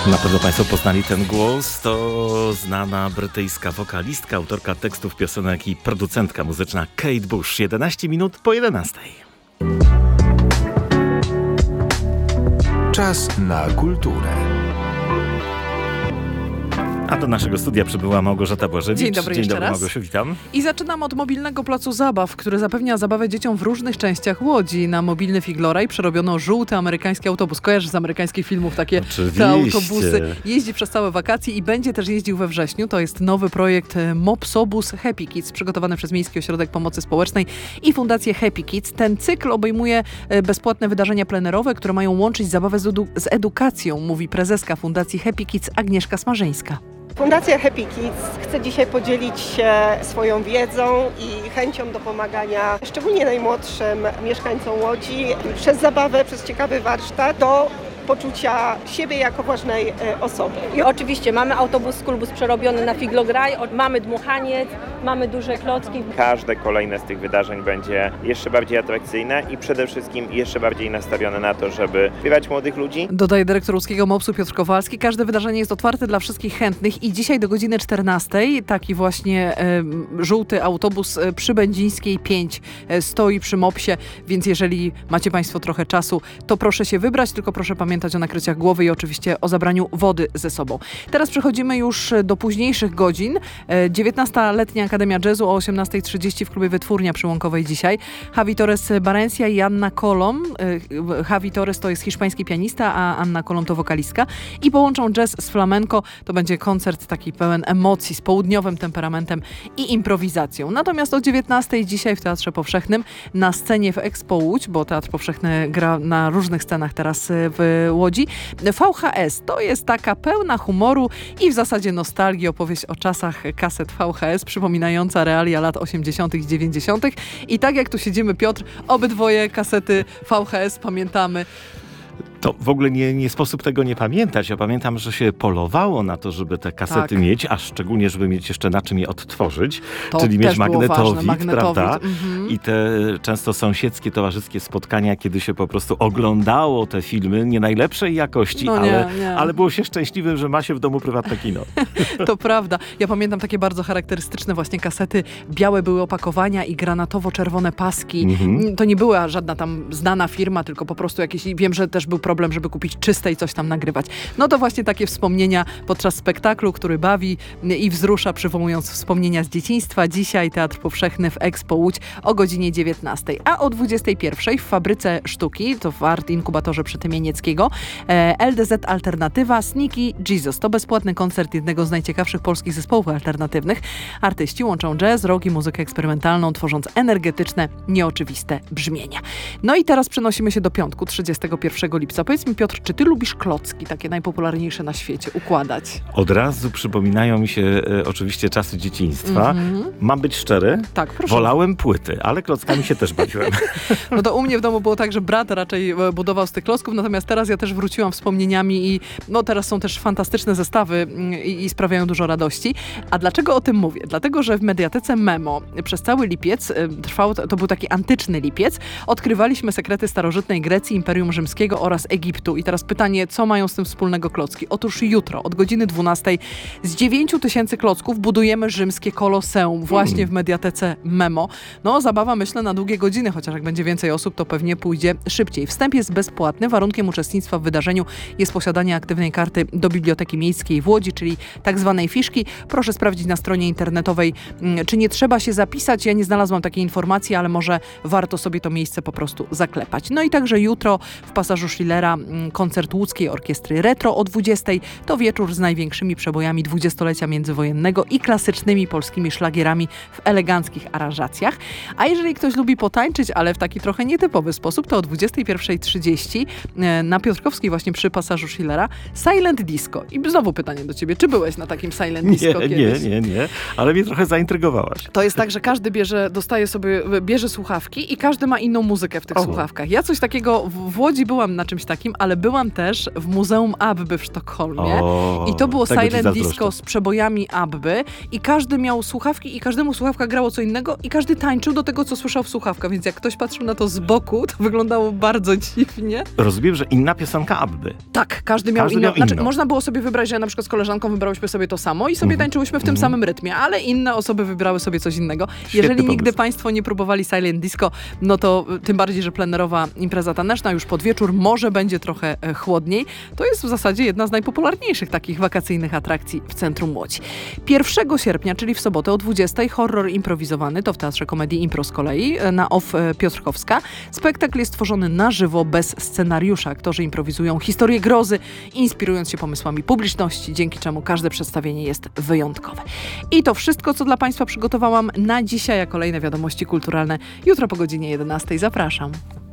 Na pewno Państwo poznali ten głos. To znana brytyjska wokalistka, autorka tekstów piosenek i producentka muzyczna Kate Bush. 11 minut po 11. Czas na kulturę. A do naszego studia przybyła Małgorzata Błażewicz. Dzień dobry jeszcze raz. Małgosiu, witam. I zaczynam od mobilnego placu zabaw, który zapewnia zabawę dzieciom w różnych częściach Łodzi. Na mobilny Figloraj przerobiono żółty amerykański autobus. Kojarzysz z amerykańskich filmów takie te autobusy. Jeździ przez całe wakacje i będzie też jeździł we wrześniu. To jest nowy projekt Mopsobus Happy Kids, przygotowany przez Miejski Ośrodek Pomocy Społecznej i Fundację Happy Kids. Ten cykl obejmuje bezpłatne wydarzenia plenerowe, które mają łączyć zabawę z edukacją, mówi prezeska Fundacji Happy Kids Agnieszka Smarzyńska. Fundacja Happy Kids chce dzisiaj podzielić się swoją wiedzą i chęcią do pomagania szczególnie najmłodszym mieszkańcom Łodzi przez zabawę, przez ciekawy warsztat do poczucia siebie jako ważnej osoby. I oczywiście mamy autobus Skulbus przerobiony na Figlograj, mamy dmuchaniec, mamy duże klocki. Każde kolejne z tych wydarzeń będzie jeszcze bardziej atrakcyjne i przede wszystkim jeszcze bardziej nastawione na to, żeby wpływać młodych ludzi. Dodaje dyrektor łódzkiego MOPS-u Piotr Kowalski. Każde wydarzenie jest otwarte dla wszystkich chętnych i dzisiaj do godziny 14 taki właśnie żółty autobus przy Będzińskiej 5 stoi przy MOPS-ie, więc jeżeli macie Państwo trochę czasu, to proszę się wybrać, tylko proszę pamiętać o nakryciach głowy i oczywiście o zabraniu wody ze sobą. Teraz przechodzimy już do późniejszych godzin. 19-letnia Akademia Jazzu o 18:30 w klubie Wytwórnia przy Łąkowej dzisiaj. Javi Torres Barencia i Anna Colom. Javi Torres to jest hiszpański pianista, a Anna Colom to wokalistka. I połączą jazz z flamenco. To będzie koncert taki pełen emocji, z południowym temperamentem i improwizacją. Natomiast o 19:00 dzisiaj w Teatrze Powszechnym na scenie w Expo Łódź, bo Teatr Powszechny gra na różnych scenach teraz w Łodzi. VHS to jest taka pełna humoru i w zasadzie nostalgii opowieść o czasach kaset VHS, przypominająca realia lat 80. i 90. I tak jak tu siedzimy, Piotr, obydwoje kasety VHS pamiętamy. To w ogóle nie sposób tego nie pamiętać. Ja pamiętam, że się polowało na to, żeby te kasety mieć, a szczególnie, żeby mieć jeszcze na czym je odtworzyć. To czyli mieć magnetowid, prawda? I te często sąsiedzkie, towarzyskie spotkania, kiedy się po prostu oglądało te filmy nie najlepszej jakości, ale było się szczęśliwym, że ma się w domu prywatne kino. To prawda. Ja pamiętam takie bardzo charakterystyczne właśnie kasety. Białe były opakowania i granatowo-czerwone paski. To nie była żadna tam znana firma, tylko po prostu jakieś... Wiem, że też był problem, żeby kupić czyste i coś tam nagrywać. No to właśnie takie wspomnienia podczas spektaklu, który bawi i wzrusza, przywołując wspomnienia z dzieciństwa. Dzisiaj Teatr Powszechny w Expo Łódź o godzinie 19:00. A o 21:00 w Fabryce Sztuki, to w Art Inkubatorze przy Tymienieckiego, LDZ Alternatywa, Sneaky Jesus. To bezpłatny koncert jednego z najciekawszych polskich zespołów alternatywnych. Artyści łączą jazz, rock i muzykę eksperymentalną, tworząc energetyczne, nieoczywiste brzmienia. No i teraz przenosimy się do piątku, 31 lipca. Powiedz mi, Piotr, czy ty lubisz klocki, takie najpopularniejsze na świecie, układać? Od razu przypominają mi się oczywiście czasy dzieciństwa. Mam być szczery? Tak, proszę. Wolałem płyty, ale klockami się też bawiłem. No to u mnie w domu było tak, że brat raczej budował z tych klocków, natomiast teraz ja też wróciłam wspomnieniami i no teraz są też fantastyczne zestawy i sprawiają dużo radości. A dlaczego o tym mówię? Dlatego, że w Mediatece Memo przez cały lipiec trwał, to był taki antyczny lipiec, odkrywaliśmy sekrety starożytnej Grecji, Imperium Rzymskiego oraz Egiptu. I teraz pytanie, co mają z tym wspólnego klocki? Otóż jutro od godziny 12:00 z 9,000 klocków budujemy rzymskie koloseum właśnie w Mediatece Memo. No zabawa myślę na długie godziny, chociaż jak będzie więcej osób, to pewnie pójdzie szybciej. Wstęp jest bezpłatny. Warunkiem uczestnictwa w wydarzeniu jest posiadanie aktywnej karty do Biblioteki Miejskiej w Łodzi, czyli tak zwanej fiszki. Proszę sprawdzić na stronie internetowej, czy nie trzeba się zapisać. Ja nie znalazłam takiej informacji, ale może warto sobie to miejsce po prostu zaklepać. No i także jutro w Pasażu Schillera koncert łódzkiej orkiestry Retro o 20:00. To wieczór z największymi przebojami dwudziestolecia międzywojennego i klasycznymi polskimi szlagierami w eleganckich aranżacjach. A jeżeli ktoś lubi potańczyć, ale w taki trochę nietypowy sposób, to o 21:30 na Piotrkowskiej właśnie przy Pasażu Schillera Silent Disco. I znowu pytanie do ciebie, czy byłeś na takim Silent Disco kiedyś? Nie, ale mnie trochę zaintrygowałaś. To jest tak, że każdy bierze słuchawki i każdy ma inną muzykę w tych słuchawkach. Ja coś takiego w Łodzi byłam na czymś czymś takim, ale byłam też w Muzeum Abby w Sztokholmie i to było silent disco z przebojami Abby i każdy miał słuchawki i każdemu słuchawka grało co innego i każdy tańczył do tego, co słyszał w słuchawkach, więc jak ktoś patrzył na to z boku, to wyglądało bardzo dziwnie. Rozumiem, że inna piosenka Abby. Tak, każdy miał inną. Znaczy, można było sobie wybrać, że na przykład z koleżanką wybrałyśmy sobie to samo i sobie tańczyłyśmy w tym samym rytmie, ale inne osoby wybrały sobie coś innego. Jeżeli nigdy Państwo nie próbowali silent disco, no to tym bardziej, że plenerowa impreza taneczna już pod wieczór może będzie trochę chłodniej. To jest w zasadzie jedna z najpopularniejszych takich wakacyjnych atrakcji w centrum Łodzi. 1 sierpnia, czyli w sobotę o 20:00 horror improwizowany, to w Teatrze Komedii Impro z kolei, na OFF Piotrkowska. Spektakl jest tworzony na żywo, bez scenariusza. Aktorzy improwizują historię grozy, inspirując się pomysłami publiczności, dzięki czemu każde przedstawienie jest wyjątkowe. I to wszystko, co dla Państwa przygotowałam na dzisiaj, a kolejne wiadomości kulturalne jutro po godzinie 11:00. Zapraszam.